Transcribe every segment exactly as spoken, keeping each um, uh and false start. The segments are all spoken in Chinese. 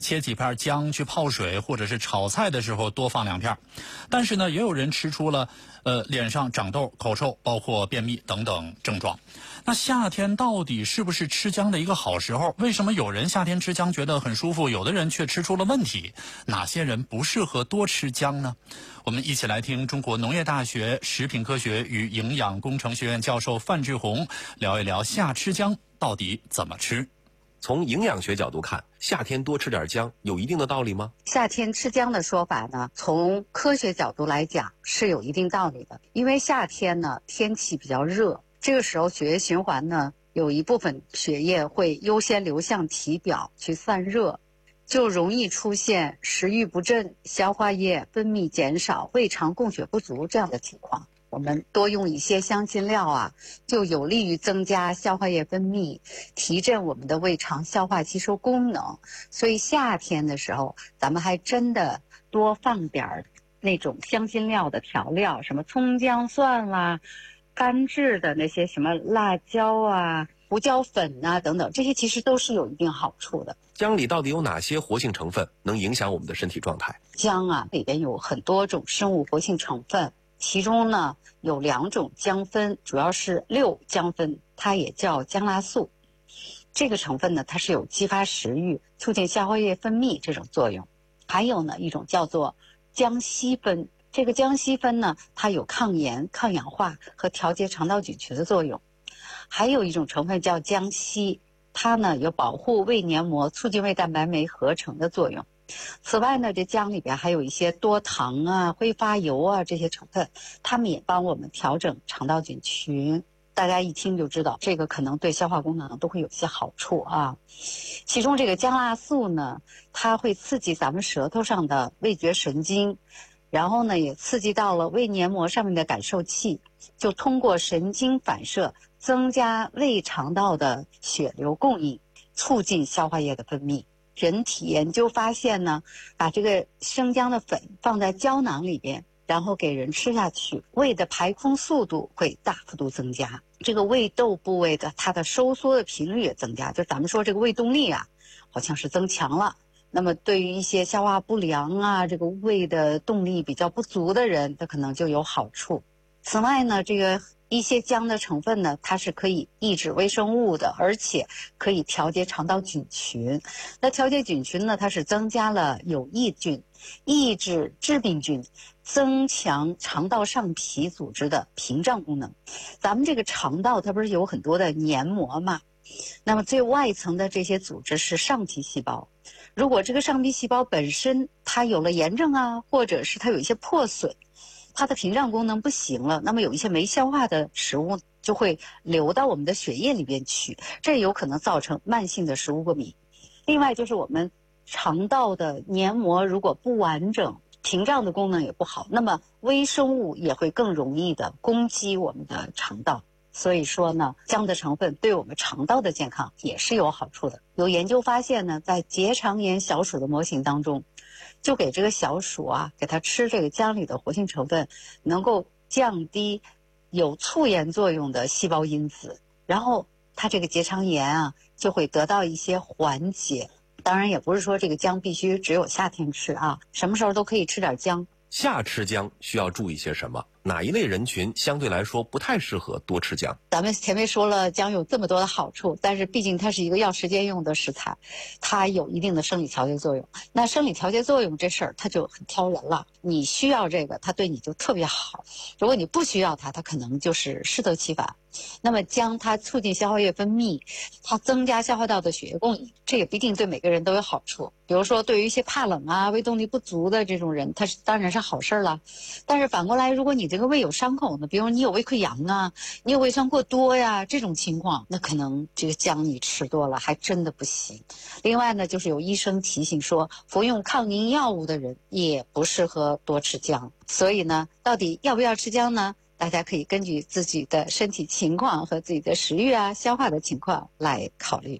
切几片姜去泡水，或者是炒菜的时候多放两片。但是呢，也有人吃出了呃脸上长痘、口臭，包括便秘等等症状。那夏天到底是不是吃姜的一个好时候？为什么有人夏天吃姜觉得很舒服，有的人却吃出了问题？哪些人不适合多吃姜呢？我们一起来听中国农业大学食品科学与营养工程学院教授范志红聊一聊夏吃姜到底怎么吃。 从营养学角度看，夏天多吃点姜有一定的道理吗？ 夏天吃姜的说法呢，从科学角度来讲是有一定道理的。因为夏天呢天气比较热，这个时候血液循环呢有一部分血液会优先流向体表去散热，就容易出现食欲不振、消化液分泌减少、胃肠供血不足这样的情况。我们多用一些香辛料啊，就有利于增加消化液分泌，提振我们的胃肠消化吸收功能。所以夏天的时候，咱们还真的多放点儿那种香辛料的调料，什么葱姜蒜啦、干制的那些什么辣椒啊、胡椒粉啊等等，这些其实都是有一定好处的。 姜里到底有哪些活性成分能影响我们的身体状态？ 姜啊里边有很多种生物活性成分，其中呢有两种姜酚，主要是六姜酚，它也叫姜辣素。这个成分呢，它是有激发食欲、促进消化液分泌这种作用。还有呢一种叫做姜烯酚，这个姜烯酚呢，它有抗炎、抗氧化和调节肠道菌群的作用。还有一种成分叫姜烯，它呢有保护胃黏膜、促进胃蛋白酶合成的作用。此外呢，这姜里边还有一些多糖啊、挥发油啊这些成分，它们也帮我们调整肠道菌群。大家一听就知道，这个可能对消化功能都会有些好处啊。其中这个姜辣素呢，它会刺激咱们舌头上的味觉神经，然后呢也刺激到了胃黏膜上面的感受器，就通过神经反射增加胃肠道的血流供应，促进消化液的分泌。人体研究发现呢，把这个生姜的粉放在胶囊里边，然后给人吃下去，胃的排空速度会大幅度增加，这个胃窦部位的它的收缩的频率也增加，就咱们说这个胃动力啊好像是增强了。那么对于一些消化不良啊，这个胃的动力比较不足的人，它可能就有好处。此外呢，这个一些姜的成分呢，它是可以抑制微生物的，而且可以调节肠道菌群。那调节菌群呢，它是增加了有益菌，抑制致病菌，增强肠道上皮组织的屏障功能。咱们这个肠道它不是有很多的黏膜嘛？那么最外层的这些组织是上皮细胞。如果这个上皮细胞本身它有了炎症啊，或者是它有一些破损，它的屏障功能不行了，那么有一些没消化的食物就会流到我们的血液里边去，这有可能造成慢性的食物过敏。另外就是我们肠道的黏膜如果不完整，屏障的功能也不好，那么微生物也会更容易的攻击我们的肠道。所以说呢，姜的成分对我们肠道的健康也是有好处的。有研究发现呢，在结肠炎小鼠的模型当中，就给这个小鼠啊，给它吃这个姜里的活性成分，能够降低有促炎作用的细胞因子，然后它这个结肠炎啊就会得到一些缓解。当然也不是说这个姜必须只有夏天吃啊，什么时候都可以吃点姜。 夏吃姜需要注意些什么？哪一类人群相对来说不太适合多吃姜？ 咱们前面说了姜有这么多的好处，但是毕竟它是一个要时间用的食材，它有一定的生理调节作用。那生理调节作用这事儿它就很挑人了，你需要这个它对你就特别好，如果你不需要它，它可能就是适得其反。那么姜它促进消化液分泌，它增加消化道的血液供应，这也不一定对每个人都有好处。比如说对于一些怕冷啊、胃动力不足的这种人，它是当然是好事了。但是反过来，如果你这个胃有伤口呢，比如你有胃溃疡啊，你有胃酸过多呀，这种情况，那可能这个姜你吃多了还真的不行。另外呢，就是有医生提醒说，服用抗凝药物的人也不适合多吃姜。所以呢，到底要不要吃姜呢？大家可以根据自己的身体情况和自己的食欲啊、消化的情况来考虑。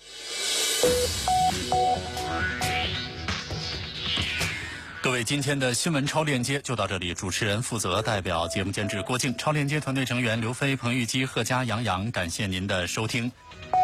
各位，今天的新闻超链接就到这里。主持人负责，代表节目监制郭靖，超链接团队成员刘飞、彭玉基、贺佳、杨洋，感谢您的收听。